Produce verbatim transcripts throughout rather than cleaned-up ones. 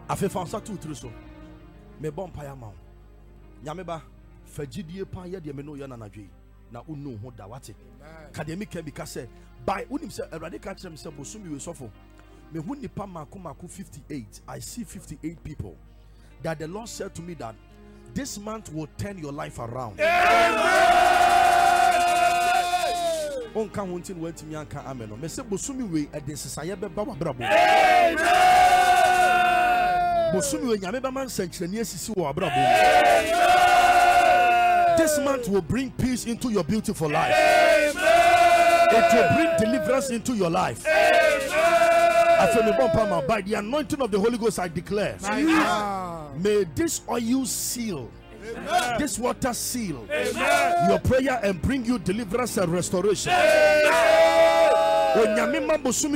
Afe fansa two through so. Me bon pa ya ma. Nyame ba fagidie pan ye de me no ye na nadwe. Na unu ho da wate. Academic can be say by unim say erade ka kire me say bosumi we sofo. Me hu nipa mako mako fifty-eight. I see fifty-eight people that the Lord said to me that this month will turn your life around. On kan wontin went me anka amen. Me say bosumi we e de sesaye be ba wabrabo. Bosumi we nyame be man sankrani asisi wo wabrabo. This month will bring peace into your beautiful life. It will bring deliverance into your life. By the anointing of the Holy Ghost, I declare, may this oil seal, Amen. This water seal, Amen. Your prayer and bring you deliverance and restoration. Amen.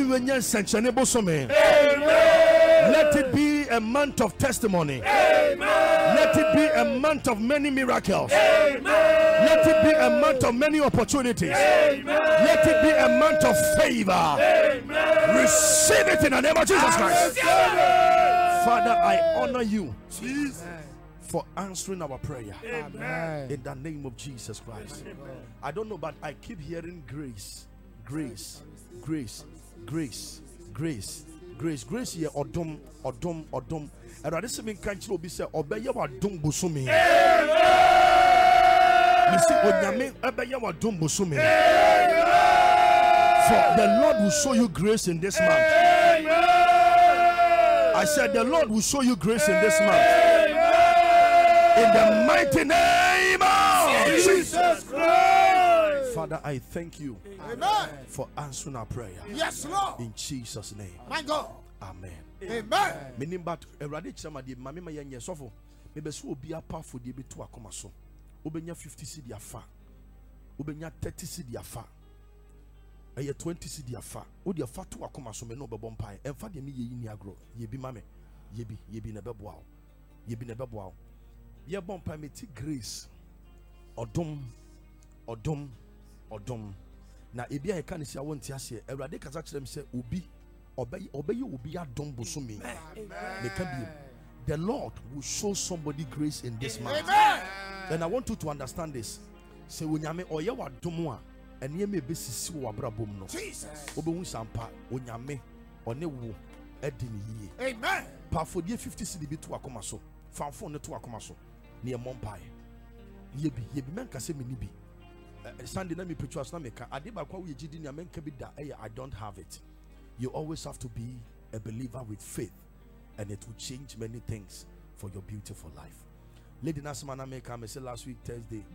Let it be a month of testimony. Amen. Let it be a month of many miracles. Amen. Let it be a month of many opportunities. Amen. Let it be a month of favor. Amen. Receive it in the name of Jesus Christ. Father, I honor you, Jesus, for answering our prayer. Amen. In the name of Jesus Christ. Amen. I don't know, but I keep hearing grace, grace, grace, grace, grace. Grace, grace here, odom, odom, odom. And I just mean, can't you be said, obey your dum busumi. You see, Onyame, obey your dum busumi. For the Lord will show you grace in this month. I said, the Lord will show you grace in this month. In the mighty name of Jesus Christ. Father, I thank you, Amen, for answering our prayer. Yes, Lord. In Jesus' name. My God. Amen. Amen. Meaning, but a radical madi, mamma, my young sofo. Maybe so be a powerful de be to a comaso. Ubenya fifty cedi afa. Ubenya thirty cedi afa. A year twenty cedi afa. Udi afa to a comaso me no bebompai. And for the me ye in agro. Ye be mammy. Ye be ye be never wow. Ye be never wow. Ye bompai me take grace. Odom. Odom. Odom. Na ebi a kan si awon ti ase Awurade kasa kire me se obi obey obey obi adom bosumi me ka bi the Lord will show somebody grace in this month. Amen. And I want you to understand this. Say onyame oye wadom a ene me be sisi wo abrabom no Jesus obehu sampa onyame one wo edi ni yie. Amen. Pa fodie fifty cedi bi to akoma so fanfo ne to akoma so ne emompai ye bi ye bi men kase me ni bi. Uh, Sunday na me preach us na me ka adeba kwa we gidi na menka bi da I don't have it. You always have to be a believer with faith, and it will change many things for your beautiful life. Lady Nasmana me come say last week Thursday